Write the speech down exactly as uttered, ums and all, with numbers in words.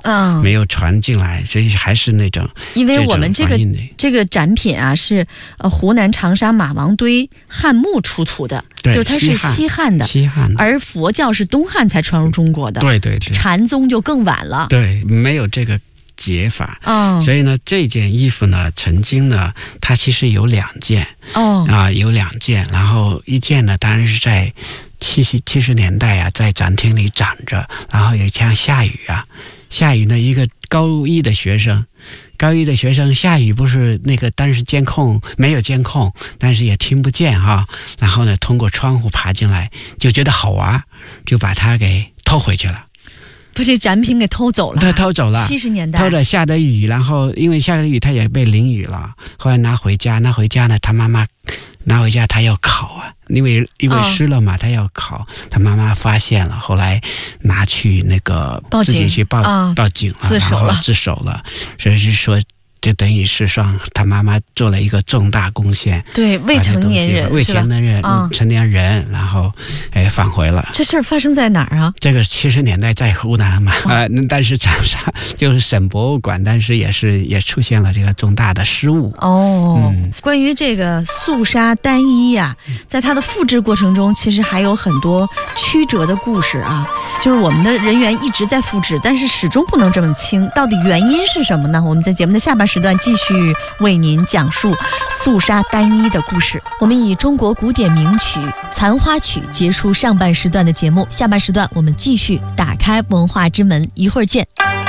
嗯， 没有传进来，所以还是那种。 因为我们这个这个展品啊是呃湖南长沙马王堆汉墓出土的，就是它是西汉的， 西汉的， 而佛教是东汉才传入中国的， 对对对， 禅宗就更晚了， 对，没有这个解法， 哦， 所以呢，这件衣服呢，曾经呢，它其实有两件， 哦， 啊，有两件，然后一件呢，当然是在七十七十年代啊，在展厅里长着，然后有一天下雨啊，下雨呢，一个高一的学生。高一的学生下雨不是那个，当时监控没有监控，但是也听不见哈。然后呢，通过窗户爬进来，就觉得好玩，就把它给偷回去了。 把这展品给偷走了。 他偷走了。 七十年代偷着下的雨，然后因为下了雨，他也被淋雨了。后来拿回家，拿回家呢，他妈妈拿回家，他要烤啊，因为因为湿了嘛，他要烤。他妈妈发现了，后来拿去那个报警， 自己去报、 啊、 报警了， 自首了， 自首了。所以是说。就等于是让他妈妈做了一个重大贡献， 对未成年人， 未成年人、 啊、 成年人，然后哎返回了。 这事儿发生在哪儿啊？ 这个七十年代在湖南嘛，啊、呃，但是长沙就是省博物馆，但是也是也出现了这个重大的失误。 哦，嗯、关于这个素纱单衣呀、啊，在它的复制过程中，其实还有很多曲折的故事啊。就是我们的人员一直在复制，但是始终不能这么清，到底原因是什么呢？我们在节目的下半时段继续为您讲述素纱单衣的故事。我们以中国古典名曲《残花曲》结束上半时段的节目，下半时段我们继续打开文化之门，一会儿见。